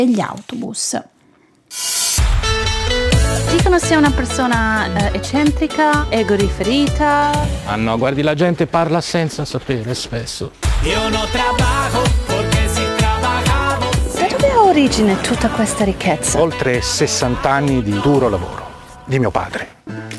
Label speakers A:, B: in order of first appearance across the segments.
A: degli autobus.
B: Dicono sia una persona eccentrica, egoriferita.
C: Ah no, guardi, la gente parla senza sapere spesso.
D: Io no trabajo perché si trabajavo.
B: Da dove ha origine tutta questa ricchezza?
C: Oltre 60 anni di duro lavoro di mio padre.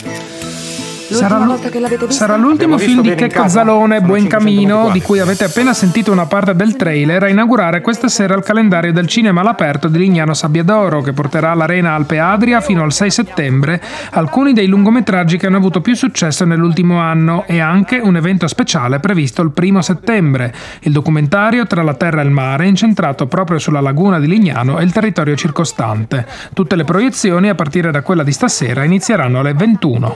E: Sarà l'ultimo film di Checco Zalone, Buen Camino, di cui avete appena sentito una parte del trailer, a inaugurare questa sera il calendario del cinema all'aperto di Lignano Sabbiadoro, che porterà all'Arena Alpe Adria fino al 6 settembre alcuni dei lungometraggi che hanno avuto più successo nell'ultimo anno, e anche un evento speciale previsto il 1 settembre, il documentario Tra la terra e il mare, incentrato proprio sulla laguna di Lignano e il territorio circostante. Tutte le proiezioni, a partire da quella di stasera, inizieranno alle 21.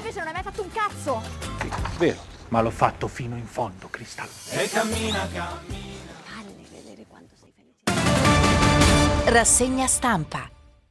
C: Vero, ma l'ho fatto fino in fondo, Cristallo.
D: E cammina.
F: Fammi vedere quanto sei felice. Rassegna stampa.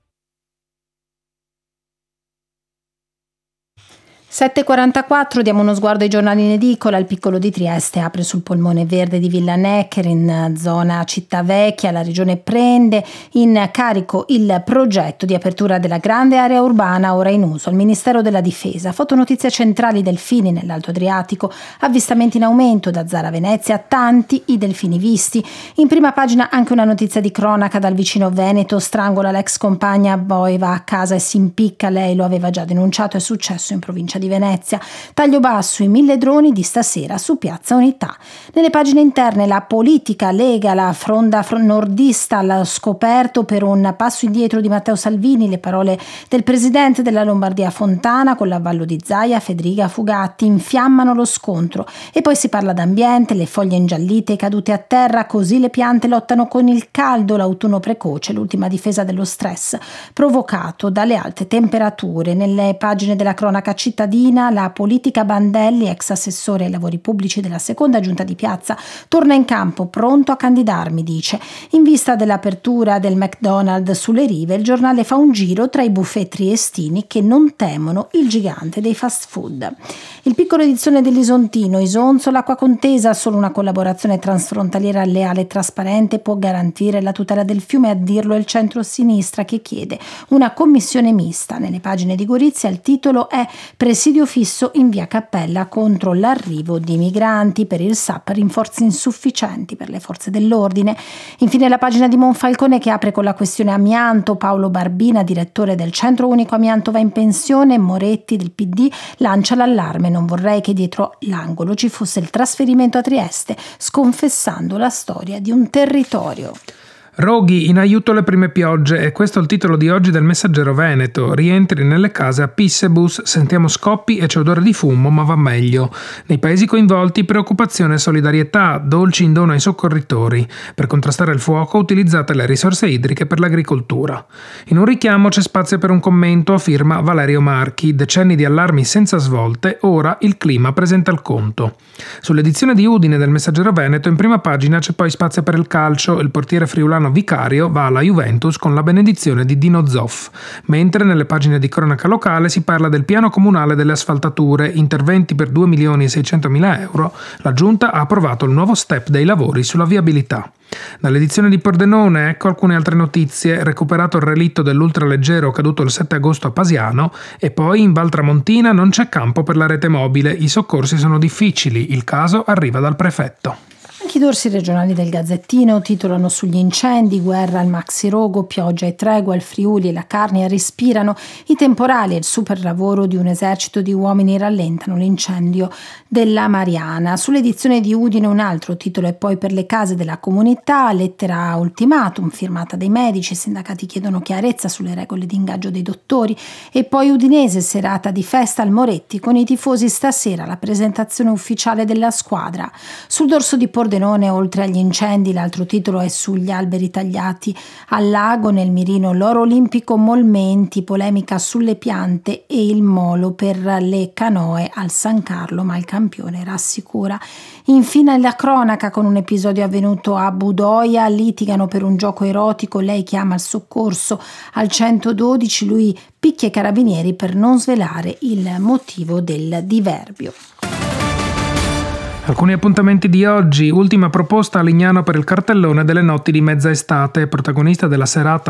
A: 7.44, diamo uno sguardo ai giornali in edicola. Il piccolo di Trieste apre sul polmone verde di Villa Necker in zona Città Vecchia. La regione prende in carico il progetto di apertura della grande area urbana ora in uso al Ministero della Difesa. Fotonotizie centrali: delfini nell'Alto Adriatico, avvistamenti in aumento da Zara a Venezia, tanti i delfini visti. In prima pagina anche una notizia di cronaca dal vicino Veneto: strangola l'ex compagna, poi va a casa e si impicca. Lei lo aveva già denunciato, è successo in provincia di Venezia. Taglio basso, i 1000 droni di stasera su Piazza Unità. Nelle pagine interne la politica, Lega, la fronda nordista allo scoperto per un passo indietro di Matteo Salvini, le parole del presidente della Lombardia Fontana con l'avvallo di Zaia, Federica Fugatti infiammano lo scontro. E poi si parla d'ambiente, le foglie ingiallite cadute a terra, così le piante lottano con il caldo, l'autunno precoce, l'ultima difesa dello stress provocato dalle alte temperature. Nelle pagine della cronaca cittadina, la politica Bandelli, ex assessore ai lavori pubblici della seconda giunta di Piazza, torna in campo, pronto a candidarmi, dice. In vista dell'apertura del McDonald's sulle rive, il giornale fa un giro tra i buffet triestini che non temono il gigante dei fast food. Il piccolo edizione dell'Isontino: Isonzo, l'acqua contesa, solo una collaborazione transfrontaliera leale e trasparente può garantire la tutela del fiume, a dirlo è il centro-sinistra che chiede una commissione mista. Nelle pagine di Gorizia il titolo è Presidio fisso in via Cappella contro l'arrivo di migranti, per il SAP rinforzi insufficienti per le forze dell'ordine. Infine la pagina di Monfalcone che apre con la questione amianto: Paolo Barbina, direttore del Centro Unico Amianto, va in pensione. Moretti del PD lancia l'allarme: non vorrei che dietro l'angolo ci fosse il trasferimento a Trieste, sconfessando la storia di un territorio.
E: Roghi, in aiuto alle prime piogge, e questo è il titolo di oggi del Messaggero Veneto. Rientri nelle case a Pissebus, sentiamo scoppi e c'è odore di fumo, ma va meglio. Nei paesi coinvolti preoccupazione e solidarietà, dolci in dono ai soccorritori. Per contrastare il fuoco utilizzate le risorse idriche per l'agricoltura. In un richiamo c'è spazio per un commento a firma Valerio Marchi: decenni di allarmi senza svolte, ora il clima presenta il conto. Sull'edizione di Udine del Messaggero Veneto in prima pagina c'è poi spazio per il calcio. Il portiere friulano Vicario va alla Juventus con la benedizione di Dino Zoff, mentre nelle pagine di cronaca locale si parla del piano comunale delle asfaltature, interventi per 2.600.000 euro, la Giunta ha approvato il nuovo step dei lavori sulla viabilità. Dall'edizione di Pordenone ecco alcune altre notizie: recuperato il relitto dell'ultraleggero caduto il 7 agosto a Pasiano, e poi in Val Tramontina non c'è campo per la rete mobile, i soccorsi sono difficili, il caso arriva dal prefetto.
A: Anche i dorsi regionali del Gazzettino titolano sugli incendi: guerra al Maxi Rogo, pioggia e tregua, il Friuli e la Carnia respirano, i temporali e il super lavoro di un esercito di uomini rallentano l'incendio della Mariana. Sull'edizione di Udine un altro titolo è poi per le case della comunità: lettera ultimatum firmata dai medici, i sindacati chiedono chiarezza sulle regole di ingaggio dei dottori. E poi Udinese, serata di festa al Moretti con i tifosi, stasera la presentazione ufficiale della squadra. Sul dorso di Pordenone, oltre agli incendi, l'altro titolo è sugli alberi tagliati al lago. Nel mirino l'oro olimpico Molmenti, polemica sulle piante e il molo per le canoe al San Carlo, ma il campione rassicura. Infine la cronaca con un episodio avvenuto a Budoia: litigano per un gioco erotico, lei chiama il soccorso al 112, lui picchia i carabinieri per non svelare il motivo del diverbio.
E: Alcuni appuntamenti di oggi: ultima proposta a Lignano per il cartellone delle notti di mezza estate, protagonista della serata